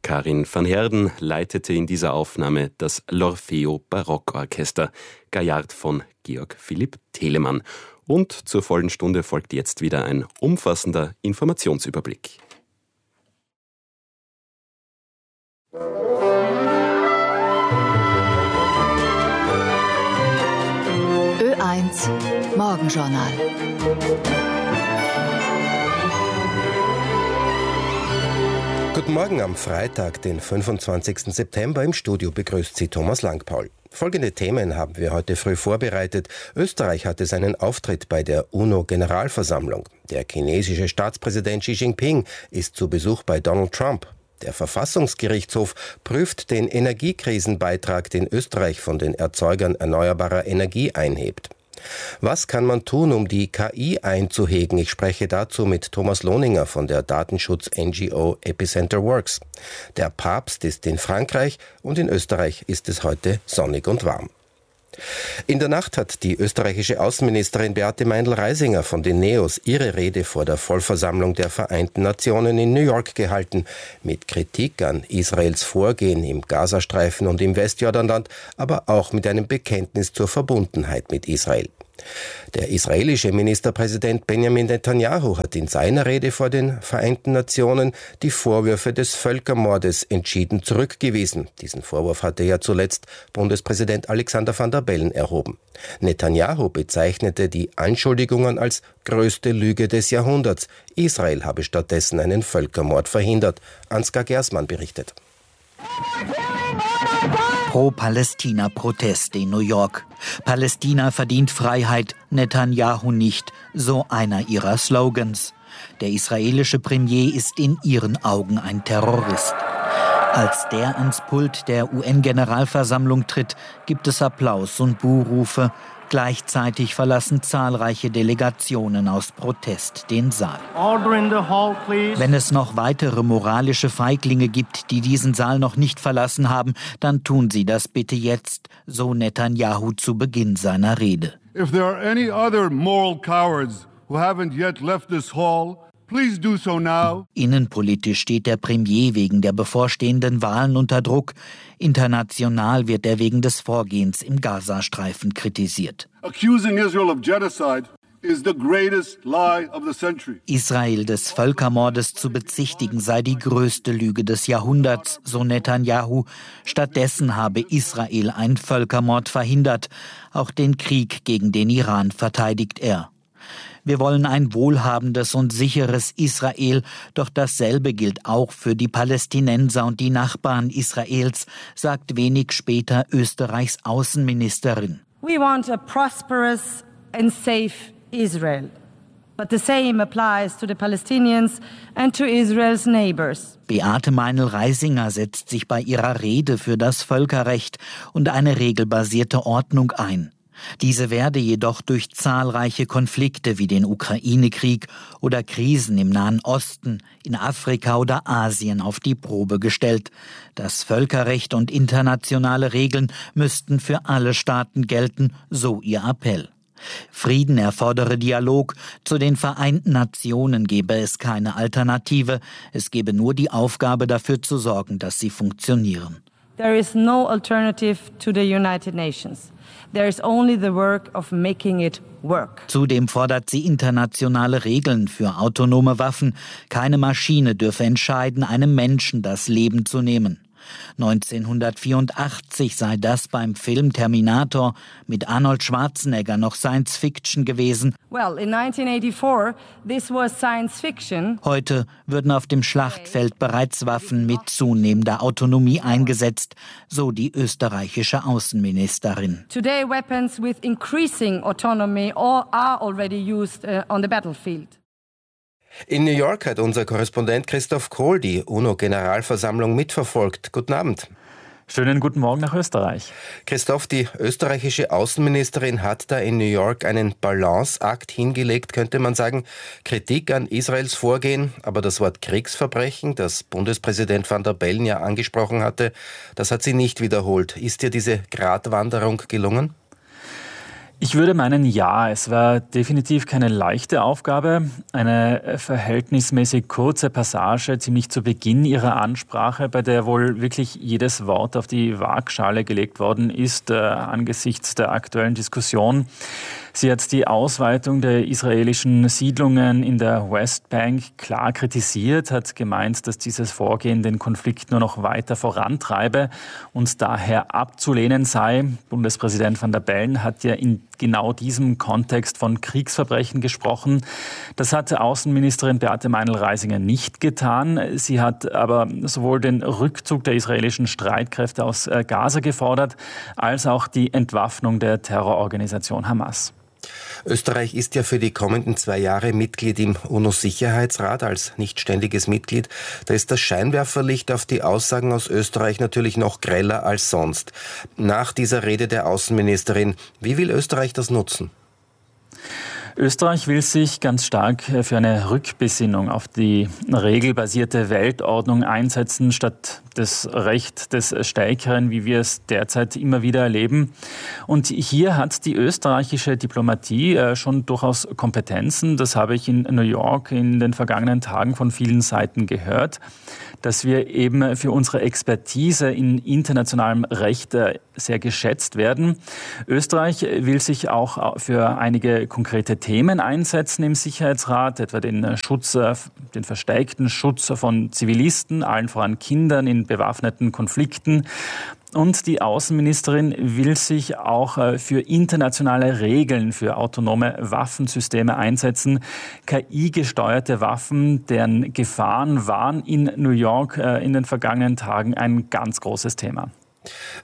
Karin van Heerden leitete in dieser Aufnahme das L'Orfeo Barockorchester, Gaillard von Georg Philipp Telemann. Und zur vollen Stunde folgt jetzt wieder ein umfassender Informationsüberblick. Ö1 Morgenjournal. Guten Morgen am Freitag, den 25. September. Im Studio begrüßt Sie Thomas Langpaul. Folgende Themen haben wir heute früh vorbereitet. Österreich hatte seinen Auftritt bei der UNO-Generalversammlung. Der chinesische Staatspräsident Xi Jinping ist zu Besuch bei Donald Trump. Der Verfassungsgerichtshof prüft den Energiekrisenbeitrag, den Österreich von den Erzeugern erneuerbarer Energie einhebt. Was kann man tun, um die KI einzuhegen? Ich spreche dazu mit Thomas Lohninger von der Datenschutz-NGO Epicenter Works. Der Papst ist in Frankreich und in Österreich ist es heute sonnig und warm. In der Nacht hat die österreichische Außenministerin Beate Meindl-Reisinger von den NEOS ihre Rede vor der Vollversammlung der Vereinten Nationen in New York gehalten, mit Kritik an Israels Vorgehen im Gazastreifen und im Westjordanland, aber auch mit einem Bekenntnis zur Verbundenheit mit Israel. Der israelische Ministerpräsident Benjamin Netanyahu hat in seiner Rede vor den Vereinten Nationen die Vorwürfe des Völkermordes entschieden zurückgewiesen. Diesen Vorwurf hatte ja zuletzt Bundespräsident Alexander Van der Bellen erhoben. Netanyahu bezeichnete die Anschuldigungen als größte Lüge des Jahrhunderts. Israel habe stattdessen einen Völkermord verhindert. Ansgar Gersmann berichtet. Pro-Palästina-Proteste in New York. Palästina verdient Freiheit, Netanyahu nicht, so einer ihrer Slogans. Der israelische Premier ist in ihren Augen ein Terrorist. Als der ans Pult der UN-Generalversammlung tritt, gibt es Applaus und Buhrufe. Gleichzeitig verlassen zahlreiche Delegationen aus Protest den Saal. Wenn es noch weitere moralische Feiglinge gibt, die diesen Saal noch nicht verlassen haben, dann tun sie das bitte jetzt, so Netanyahu zu Beginn seiner Rede. If there are any other moral cowards who haven't yet left this hall, please do so now. Innenpolitisch steht der Premier wegen der bevorstehenden Wahlen unter Druck. International wird er wegen des Vorgehens im Gazastreifen kritisiert. Accusing Israel of genocide is the greatest lie of the century. Israel des Völkermordes zu bezichtigen sei die größte Lüge des Jahrhunderts, so Netanyahu. Stattdessen habe Israel einen Völkermord verhindert. Auch den Krieg gegen den Iran verteidigt er. Wir wollen ein wohlhabendes und sicheres Israel, doch dasselbe gilt auch für die Palästinenser und die Nachbarn Israels, sagt wenig später Österreichs Außenministerin. We want a prosperous and safe Israel. But the same applies to the Palestinians and to Israel's neighbors. Beate Meindl-Reisinger setzt sich bei ihrer Rede für das Völkerrecht und eine regelbasierte Ordnung ein. Diese werde jedoch durch zahlreiche Konflikte wie den Ukraine-Krieg oder Krisen im Nahen Osten, in Afrika oder Asien auf die Probe gestellt. Das Völkerrecht und internationale Regeln müssten für alle Staaten gelten, so ihr Appell. Frieden erfordere Dialog. Zu den Vereinten Nationen gebe es keine Alternative. Es gebe nur die Aufgabe, dafür zu sorgen, dass sie funktionieren. There is no alternative to the United Nations. There is only the work of making it work. Zudem fordert sie internationale Regeln für autonome Waffen. Keine Maschine dürfe entscheiden, einem Menschen das Leben zu nehmen. 1984 sei das beim Film Terminator mit Arnold Schwarzenegger noch Science Fiction gewesen. Well, in 1984, this was science fiction. Heute würden auf dem Schlachtfeld bereits Waffen mit zunehmender Autonomie eingesetzt, so die österreichische Außenministerin. Today, weapons with increasing autonomy are already used on the battlefield. In New York hat unser Korrespondent Christoph Kohl die UNO-Generalversammlung mitverfolgt. Guten Abend. Schönen guten Morgen nach Österreich. Christoph, die österreichische Außenministerin hat da in New York einen Balanceakt hingelegt, könnte man sagen. Kritik an Israels Vorgehen, aber das Wort Kriegsverbrechen, das Bundespräsident Van der Bellen ja angesprochen hatte, das hat sie nicht wiederholt. Ist dir diese Gratwanderung gelungen? Ich würde meinen, ja, es war definitiv keine leichte Aufgabe. Eine verhältnismäßig kurze Passage ziemlich zu Beginn ihrer Ansprache, bei der wohl wirklich jedes Wort auf die Waagschale gelegt worden ist angesichts der aktuellen Diskussion. Sie hat die Ausweitung der israelischen Siedlungen in der Westbank klar kritisiert, hat gemeint, dass dieses Vorgehen den Konflikt nur noch weiter vorantreibe und daher abzulehnen sei. Bundespräsident Van der Bellen hat ja in genau diesem Kontext von Kriegsverbrechen gesprochen. Das hat Außenministerin Beate Meinl-Reisinger nicht getan. Sie hat aber sowohl den Rückzug der israelischen Streitkräfte aus Gaza gefordert, als auch die Entwaffnung der Terrororganisation Hamas. Österreich ist ja für die kommenden 2 Jahre Mitglied im UNO-Sicherheitsrat als nichtständiges Mitglied. Da ist das Scheinwerferlicht auf die Aussagen aus Österreich natürlich noch greller als sonst. Nach dieser Rede der Außenministerin, wie will Österreich das nutzen? Österreich will sich ganz stark für eine Rückbesinnung auf die regelbasierte Weltordnung einsetzen, statt das Recht des Stärkeren, wie wir es derzeit immer wieder erleben. Und hier hat die österreichische Diplomatie schon durchaus Kompetenzen. Das habe ich in New York in den vergangenen Tagen von vielen Seiten gehört, dass wir eben für unsere Expertise in internationalem Recht sehr geschätzt werden. Österreich will sich auch für einige konkrete Themen einsetzen im Sicherheitsrat, etwa den verstärkten Schutz von Zivilisten, allen voran Kindern in bewaffneten Konflikten. Und die Außenministerin will sich auch für internationale Regeln für autonome Waffensysteme einsetzen. KI-gesteuerte Waffen, deren Gefahren waren in New York in den vergangenen Tagen ein ganz großes Thema.